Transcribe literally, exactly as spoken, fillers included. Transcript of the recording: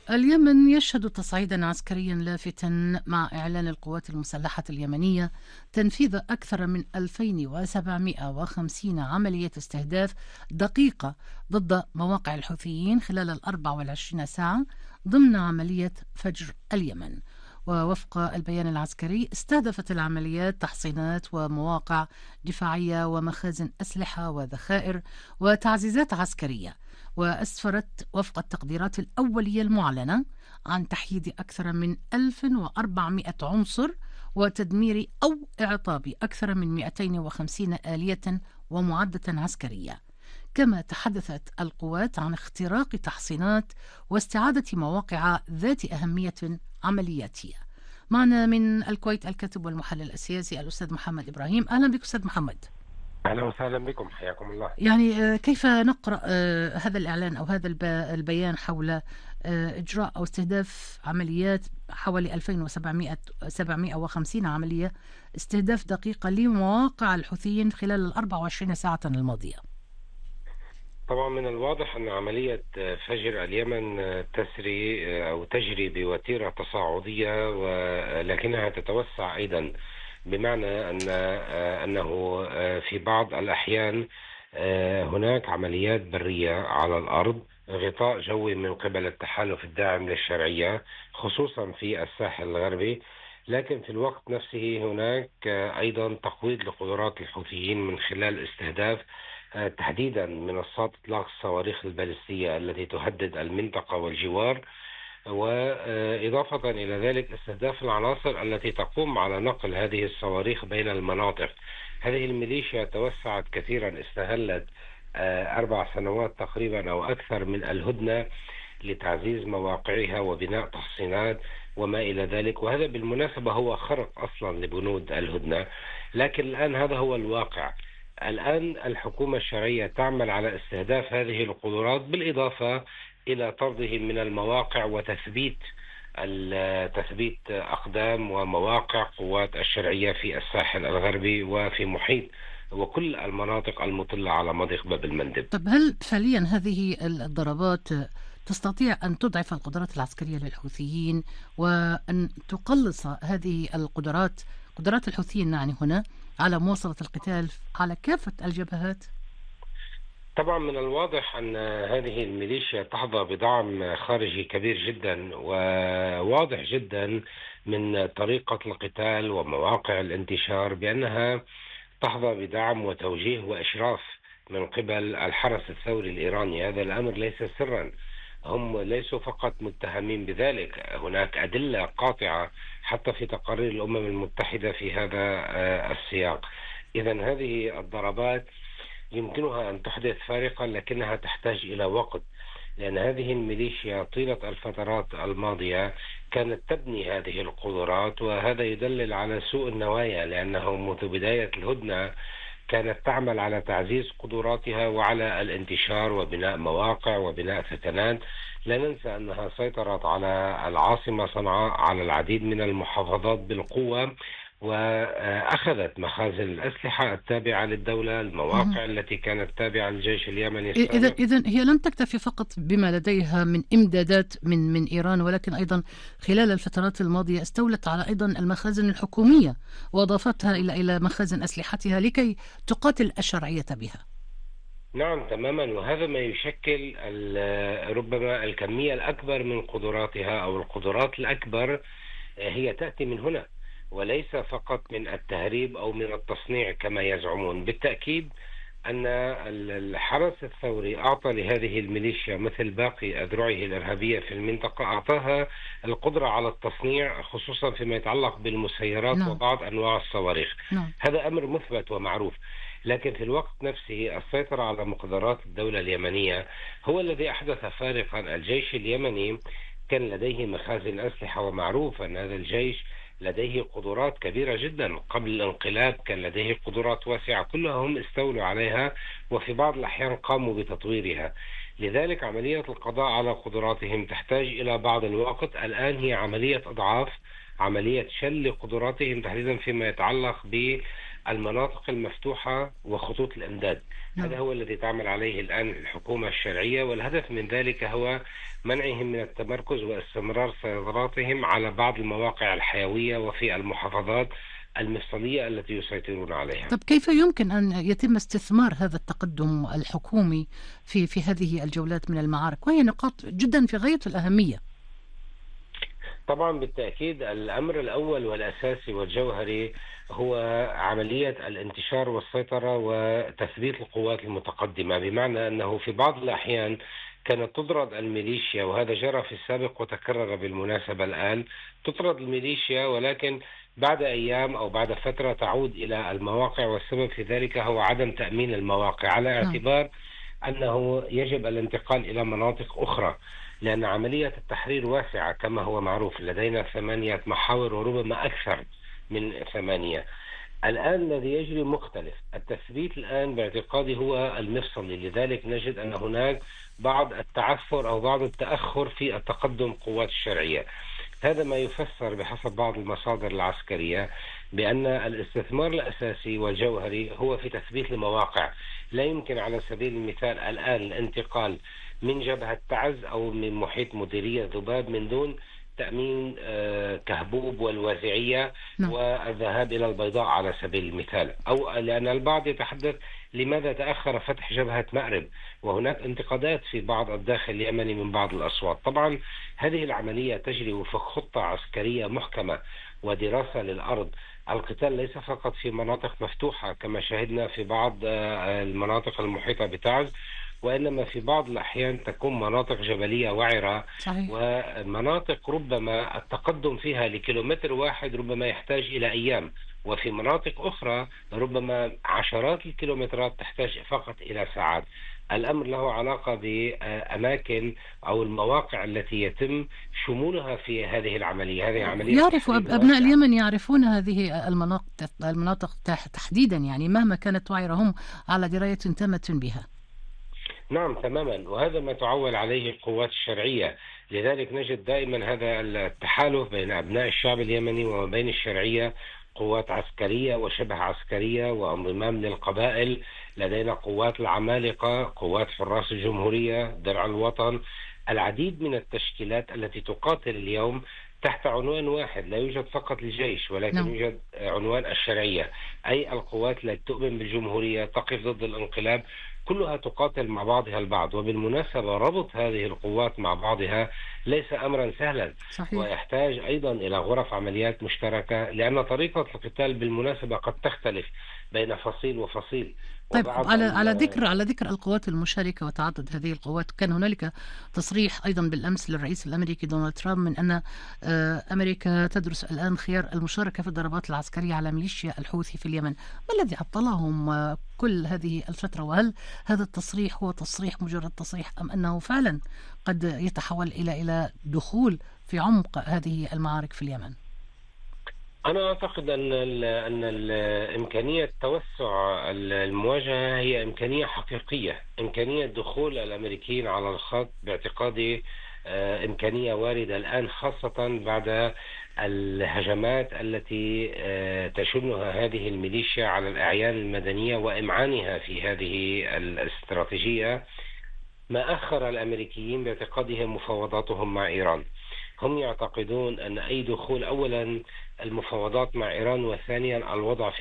اليمن يشهد تصعيدا عسكريا لافتا مع إعلان القوات المسلحة اليمنية تنفيذ أكثر من ألفين وسبعمائة وخمسين عملية استهداف دقيقة ضد مواقع الحوثيين خلال الأربع والعشرين ساعة ضمن عملية فجر اليمن. ووفق البيان العسكري استهدفت العمليات تحصينات ومواقع دفاعية ومخازن أسلحة وذخائر وتعزيزات عسكرية، وأسفرت وفق التقديرات الأولية المعلنة عن تحييد أكثر من ألف وأربعمائة عنصر وتدمير أو إعطاب أكثر من مئتين وخمسين آلية ومعدة عسكرية. كما تحدثت القوات عن اختراق تحصينات واستعادة مواقع ذات أهمية عملياتية. معنا من الكويت الكاتب والمحلل السياسي الأستاذ محمد إبراهيم. أهلا بك أستاذ محمد. أهلا وسهلا بكم، حياكم الله. يعني كيف نقرأ هذا الإعلان أو هذا البيان حول إجراء أو استهداف عمليات حوالي ألفين وسبعمائة وخمسين عملية استهداف دقيقة لمواقع الحوثيين خلال الأربع وعشرين ساعة الماضية؟ طبعا من الواضح أن عملية فجر اليمن تسري أو تجري بوتيرة تصاعدية، ولكنها تتوسع أيضا، بمعنى أن أنه في بعض الأحيان هناك عمليات برية على الأرض، غطاء جوي من قبل التحالف الداعم للشرعية خصوصا في الساحل الغربي، لكن في الوقت نفسه هناك أيضا تقويض لقدرات الحوثيين من خلال استهداف تحديدا منصات إطلاق الصواريخ البالستية التي تهدد المنطقة والجوار، وإضافة إلى ذلك استهداف العناصر التي تقوم على نقل هذه الصواريخ بين المناطق. هذه الميليشيا توسعت كثيرا، استهلت أربع سنوات تقريبا أو أكثر من الهدنة لتعزيز مواقعها وبناء تحصينات وما إلى ذلك، وهذا بالمناسبة هو خرق أصلا لبنود الهدنة. لكن الآن هذا هو الواقع. الآن الحكومة الشرعية تعمل على استهداف هذه القدرات بالإضافة إلى طردهم من المواقع وتثبيت تثبيت أقدام ومواقع قوات الشرعية في الساحل الغربي وفي محيط وكل المناطق المطلة على مضيق باب المندب. طب هل فعليا هذه الضربات تستطيع أن تضعف القدرات العسكرية للحوثيين وأن تقلص هذه القدرات قدرات الحوثيين يعني هنا على مواصلة القتال على كافة الجبهات؟ طبعا من الواضح أن هذه الميليشيا تحظى بدعم خارجي كبير جدا، وواضح جدا من طريقة القتال ومواقع الانتشار بأنها تحظى بدعم وتوجيه وإشراف من قبل الحرس الثوري الإيراني. هذا الأمر ليس سرا، هم ليسوا فقط متهمين بذلك، هناك أدلة قاطعة حتى في تقارير الأمم المتحدة في هذا السياق. إذن هذه الضربات يمكنها أن تحدث فارقا، لكنها تحتاج إلى وقت، لأن هذه الميليشيا طيلة الفترات الماضية كانت تبني هذه القدرات، وهذا يدلل على سوء النوايا، لأنه منذ بداية الهدنة كانت تعمل على تعزيز قدراتها وعلى الانتشار وبناء مواقع وبناء فتنات. لا ننسى أنها سيطرت على العاصمة صنعاء على العديد من المحافظات بالقوة، وأخذت مخازن الأسلحة التابعة للدولة، المواقع التي كانت تابعة للجيش اليمني السابق. إذا إذا هي لم تكتفي فقط بما لديها من إمدادات من من إيران، ولكن أيضا خلال الفترات الماضية استولت على أيضا المخازن الحكومية وأضافتها إلى إلى مخازن أسلحتها لكي تقاتل الشرعية بها. نعم تماما، وهذا ما يشكل ربما الكمية الأكبر من قدراتها أو القدرات الأكبر هي تأتي من هنا، وليس فقط من التهريب أو من التصنيع كما يزعمون. بالتأكيد أن الحرس الثوري أعطى لهذه الميليشيا مثل باقي أذرعه الإرهابية في المنطقة، أعطاها القدرة على التصنيع خصوصا فيما يتعلق بالمسيرات نعم. وبعض أنواع الصواريخ. نعم. هذا أمر مثبت ومعروف، لكن في الوقت نفسه السيطرة على مقدرات الدولة اليمنية هو الذي أحدث فارقا. الجيش اليمني كان لديه مخازن أسلحة، ومعروف أن هذا الجيش لديه قدرات كبيرة جدا. قبل الانقلاب كان لديه قدرات واسعة، كلها هم استولوا عليها وفي بعض الأحيان قاموا بتطويرها. لذلك عملية القضاء على قدراتهم تحتاج إلى بعض الوقت. الآن هي عملية إضعاف، عملية شل قدراتهم تحديدا فيما يتعلق المناطق المفتوحة وخطوط الإمداد. نعم. هذا هو الذي تعمل عليه الآن الحكومة الشرعية، والهدف من ذلك هو منعهم من التمركز واستمرار سيطرتهم على بعض المواقع الحيوية وفي المحافظات المفصلية التي يسيطرون عليها. طب كيف يمكن أن يتم استثمار هذا التقدم الحكومي في في هذه الجولات من المعارك، وهي نقاط جدا في غاية الأهمية؟ طبعا بالتأكيد الأمر الأول والأساسي والجوهري هو عملية الانتشار والسيطرة وتثبيت القوات المتقدمة، بمعنى أنه في بعض الأحيان كانت تطرد الميليشيا، وهذا جرى في السابق وتكرر بالمناسبة الآن. تطرد الميليشيا ولكن بعد أيام أو بعد فترة تعود إلى المواقع، والسبب في ذلك هو عدم تأمين المواقع، على نعم. اعتبار أنه يجب الانتقال إلى مناطق أخرى، لأن عملية التحرير واسعة كما هو معروف. لدينا ثمانية محاور وربما أكثر من ثمانية. الآن الذي يجري مختلف. التثبيت الآن باعتقادي هو المفصلي، لذلك نجد أن هناك بعض التعثر أو بعض التأخر في التقدم قوات الشرعية. هذا ما يفسر بحسب بعض المصادر العسكرية بأن الاستثمار الأساسي والجوهري هو في تثبيت المواقع. لا يمكن على سبيل المثال الآن الانتقال من جبهة تعز أو من محيط مديرية ذباب من دون تأمين آه، كهبوب والوازعية نعم. والذهاب إلى البيضاء على سبيل المثال. أو لأن البعض يتحدث لماذا تأخر فتح جبهة مأرب، وهناك انتقادات في بعض الداخل اليمني من بعض الأصوات. طبعا هذه العملية تجري وفق خطة عسكرية محكمة ودراسة للأرض. القتال ليس فقط في مناطق مفتوحة كما شهدنا في بعض آه، المناطق المحيطة بتعز، وإنما في بعض الأحيان تكون مناطق جبلية وعرة، صحيح. ومناطق ربما التقدم فيها لكيلومتر واحد ربما يحتاج إلى أيام، وفي مناطق أخرى ربما عشرات الكيلومترات تحتاج فقط إلى ساعات. الأمر له علاقة بأماكن أو المواقع التي يتم شمولها في هذه العملية. هذه عملية يعرف أب- تحرير أبناء واسعة. اليمن يعرفون هذه المناطق المناطق تح- تحديدا، يعني مهما كانت وعرة هم على دراية تامة بها. نعم تماما، وهذا ما تعول عليه القوات الشرعية. لذلك نجد دائما هذا التحالف بين أبناء الشعب اليمني وما بين الشرعية، قوات عسكرية وشبه عسكرية وانضمام للقبائل. لدينا قوات العمالقة، قوات حراس الجمهورية، درع الوطن، العديد من التشكيلات التي تقاتل اليوم تحت عنوان واحد. لا يوجد فقط الجيش ولكن نعم. يوجد عنوان الشرعية، أي القوات التي تؤمن بالجمهورية تقف ضد الانقلاب، كلها تقاتل مع بعضها البعض. وبالمناسبة ربط هذه القوات مع بعضها ليس أمرا سهلا، صحيح. ويحتاج أيضا إلى غرف عمليات مشتركة، لأن طريقة القتال بالمناسبة قد تختلف بين فصيل وفصيل. طيب، وبعض على على ال- ذكر على ذكر القوات المشاركة وتعدد هذه القوات، كان هنالك تصريح أيضا بالأمس للرئيس الأمريكي دونالد ترامب من أن آه، أمريكا تدرس الآن خيار المشاركة في الضربات العسكرية على ميليشيا الحوثي في اليمن. ما الذي عطلهم آه، كل هذه الفترة؟ وهل هذا التصريح هو تصريح مجرد تصريح، أم أنه فعلا قد يتحول إلى إلى دخول في عمق هذه المعارك في اليمن؟ أنا أعتقد أن ال أن ال إمكانية توسع ال- المواجهة هي إمكانية حقيقية. إمكانية دخول الأمريكيين على الخط باعتقادي آه، إمكانية واردة الآن، خاصة بعد الهجمات التي آه، تشنها هذه الميليشيا على الأعيان المدنية وإمعانها في هذه الاستراتيجية. ما أخر الأمريكيين باعتقادهم مفاوضاتهم مع إيران. هم يعتقدون أن أي دخول، أولا المفاوضات مع إيران، وثانيا الوضع في